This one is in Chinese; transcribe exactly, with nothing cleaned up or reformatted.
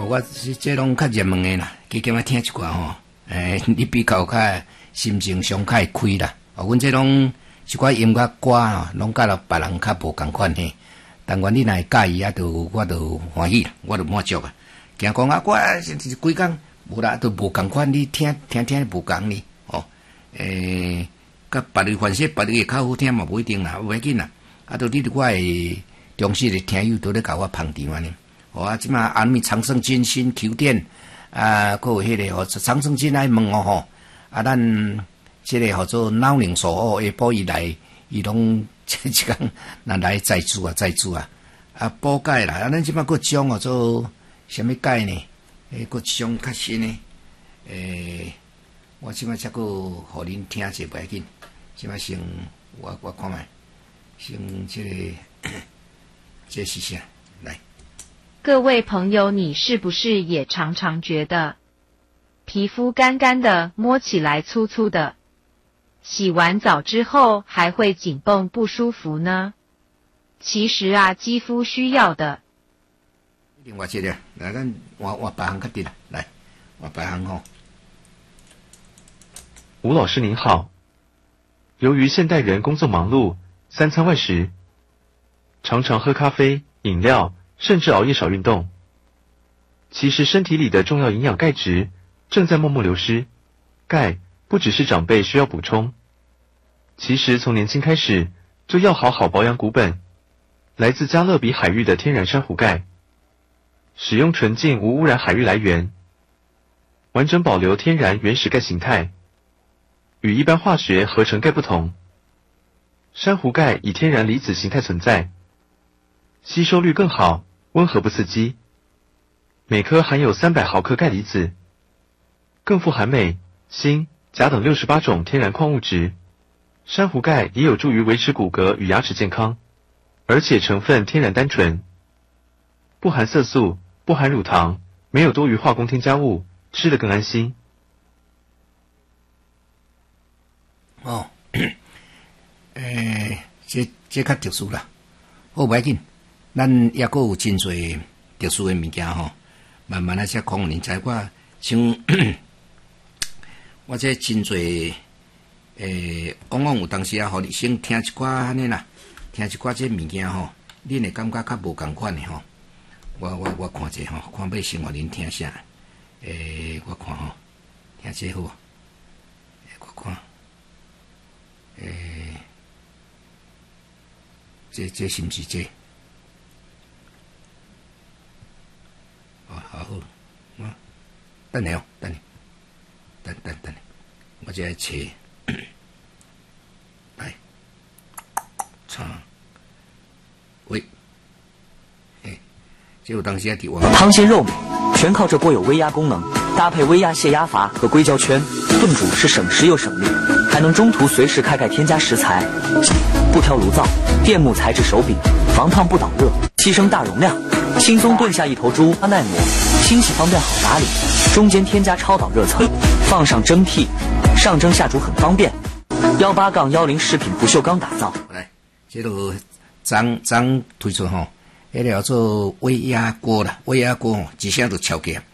我是这拢较热门的啦，加减啊听一寡吼，诶，你比较较心情上较会开啦。哦，阮这拢一寡音乐歌吼，拢甲了别人较无共款嘿。但愿你若会介意啊，就我就欢喜啦，我就满足啊。惊讲啊，我是几工无啦，都无共款，你听听听无共呢，哦，诶，甲别人反正别人会较好听嘛，无一定啦，无要紧啦。啊，都你我诶忠实诶听友都咧甲我捧场安尼。哦啊，即马安咪长生金新球店啊，佫有迄个哦，长生金来问哦吼，啊，咱即个号做脑宁所哦，下晡伊来，伊拢即即工若来赞助啊，赞助啊，啊补钙啦，啊，咱即马佫种哦做啥物钙呢？诶，佫种较新诶，诶，我即马则佫互恁听者袂要紧，即马先我我看觅，先即、这个这是啥？来。 各位朋友，你是不是也常常觉得皮肤干干的，摸起来粗粗的，洗完澡之后还会紧绷不舒服呢？其实啊，肌肤需要的。 另外一个，来，咱换换别行较直啦，来，换别行吼。 吴老师您好，由于现代人工作忙碌，三餐外食，常常喝咖啡、饮料。甚至熬夜少运动，其实身体里的重要营养钙质正在默默流失。钙不只是长辈需要补充，其实从年轻开始就要好好保养骨本。来自加勒比海域的天然珊瑚钙，使用纯净无污染海域来源，完整保留天然原始钙形态。与一般化学合成钙不同，珊瑚钙以天然离子形态存在，吸收率更好，温和不刺激，每颗含有三百毫克钙离子，更富含镁、锌、钾等六十八种天然矿物质。珊瑚钙也有助于维持骨骼与牙齿健康，而且成分天然单纯，不含色素，不含乳糖，没有多余化工添加物，吃得更安心。 哦，诶，这这较特殊啦，好袂要紧。咱也阁有真侪特殊诶物件吼，慢慢啊才讲恁知我像我这真侪诶，往往有当时啊，互你先听一寡安尼啦，听一寡这物件吼，恁会感觉较无共款诶吼。我我我看者吼，看要先互恁听啥？诶，我看吼，听这好，我看，诶，这这是毋是这？哦，好好，啊，等下哦，等下，等等等下，我这来找，来，唱，喂，哎，这有当时啊，伫我汤鲜肉美，全靠这锅有微压功能，搭配微压泄压阀和硅胶圈，炖煮是省时又省力，还能中途随时开盖添加食材，不挑炉灶，电木材质手柄，防烫不导热，牺牲大容量。轻松炖下一头猪，耐磨，清洗方便好打理，中间添加超导热层，放上蒸屉，上蒸下煮很方便。幺八杠幺零食品不锈钢打造。 来，这都张张推出吼，迄个叫做微压锅啦，微压锅吼，一声就敲起来，